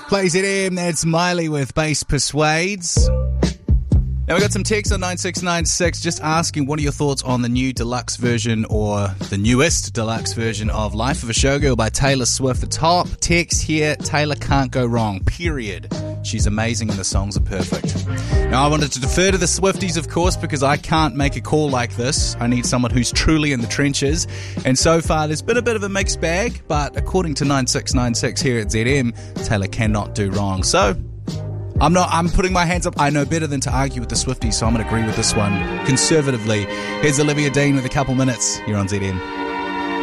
Plays ZM, that's Miley with Bass Persuades. Now we got some text on 9696 just asking what are your thoughts on the new deluxe version or the newest deluxe version of Life of a Showgirl by Taylor Swift. The top text here, Taylor can't go wrong, period. She's amazing and the songs are perfect. Now I wanted to defer to the Swifties, of course, because I can't make a call like this. I need someone who's truly in the trenches. And so far there's been a bit of a mixed bag, but according to 9696 here at ZM, Taylor cannot do wrong. So I'm putting my hands up. I know better than to argue with the Swifties, so I'm going to agree with this one conservatively. Here's Olivia Dean with a couple minutes. You're on ZM.